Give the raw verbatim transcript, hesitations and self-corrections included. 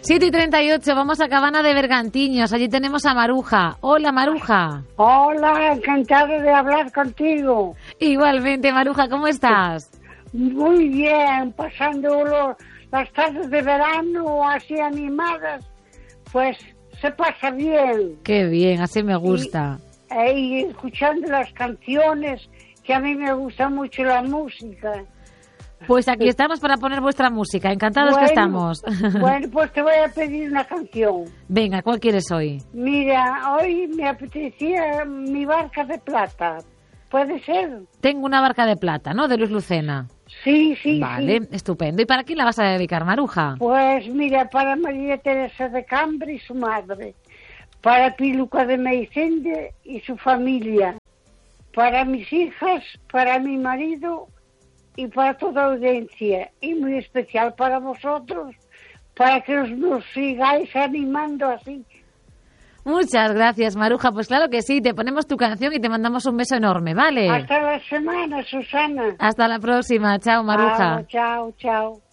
siete y treinta y ocho, vamos a Cabana de Bergantiños. Allí tenemos a Maruja. Hola, Maruja. Hola, encantado de hablar contigo. Igualmente, Maruja, ¿cómo estás? Muy bien, pasando los, las tardes de verano así animadas, pues se pasa bien. Qué bien, así me gusta. Y, eh, y escuchando las canciones, que a mí me gusta mucho la música. Pues aquí estamos para poner vuestra música, encantados bueno, que estamos. Bueno, pues te voy a pedir una canción. Venga, ¿cuál quieres hoy? Mira, hoy me apetecía Mi barca de plata. ¿Puede ser? Tengo una barca de plata, ¿no? De Luis Lucena. Sí, sí, Vale, sí. estupendo. ¿Y para quién la vas a dedicar, Maruja? Pues mira, para María Teresa de Cambre y su madre. Para Piluca de Meicende y su familia. Para mis hijas, para mi marido y para toda audiencia. Y muy especial para vosotros, para que os, nos sigáis animando así. Muchas gracias, Maruja. Pues claro que sí, te ponemos tu canción y te mandamos un beso enorme, ¿vale? Hasta la semana, Susana. Hasta la próxima. Chao, Maruja. Chao, chao, chao.